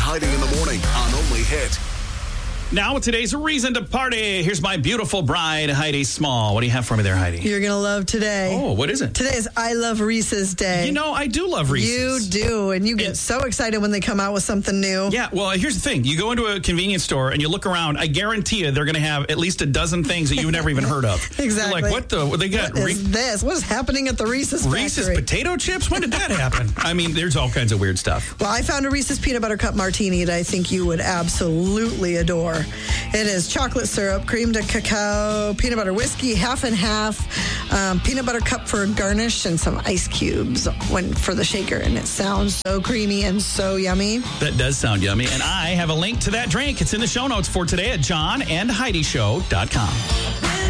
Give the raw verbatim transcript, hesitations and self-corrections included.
Heidi in the morning on Only Hit. Now with today's reason to party, here's my beautiful bride, Heidi Small. What do you have for me there, Heidi? You're going to love today. Oh, what is it? Today is I Love Reese's Day. You know, I do love Reese's. You do, and you get And- so excited when they come out with something new. Yeah, well, here's the thing. You go into a convenience store and you look around, I guarantee you they're going to have at least a dozen things that you've never even heard of. Exactly. You're like, what the? They got What Re- is this? What is happening at the Reese's Reese's factory? potato chips? When did that happen? I mean, there's all kinds of weird stuff. Well, I found a Reese's Peanut Butter Cup Martini that I think you would absolutely adore. It is chocolate syrup, cream to cacao, peanut butter whiskey, half and half, um, peanut butter cup for a garnish, and some ice cubes when for the shaker. And it sounds so creamy and so yummy. That does sound yummy. And I have a link to that drink. It's in the show notes for today at john and heidi show dot com.